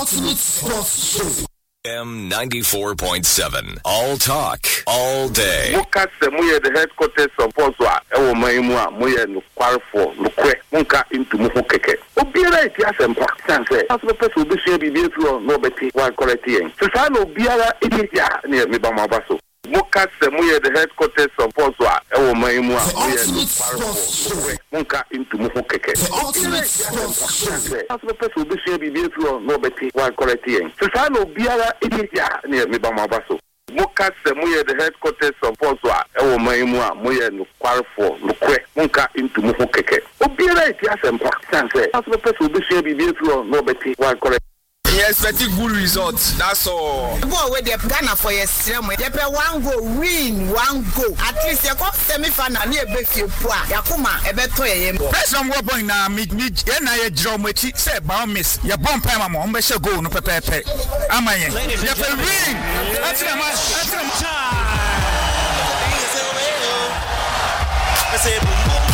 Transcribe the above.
Ultimate Sports Show. M94.7. All talk, all day. Muka Semuye, the headquarters of Boswa, Ewomaimua, Muye, Nuquarfo, Nuque, Munka into Mufukeke. Obiara, Tiasempa, Sanse, as the person will be sure to be through nobody while correcting. Susano Biara, Idia, near Mibama Basso. Muka Semuye, the headquarters of Boswa, Ewomaimua, Muye, Nuquarfo, Munka into Mufukeke. As the person will be sure to be through nobody while correcting. Susano Biara, Idia, near Mibama Basso. Muka Semuye, the headquarters of Boswa, Ewomaimua, Muye, Nuquarfo, Nuque, Munka into Mufukeke. Obiara, Tiasempa, Sanse, as the person will be sure to be through nobody while correcting. Yes, pretty good results. That's all. Go with the Ghana for your stream. You pay one go, win one go. At least you come semi-final near Befi Pua. Yakuma, a better yem. Press on what point now, meet, and I drum which he said, Bound Miss, your bomb pama, Mom, shall go, no pepe. Am I? You have a ring. That's a match. That's a match.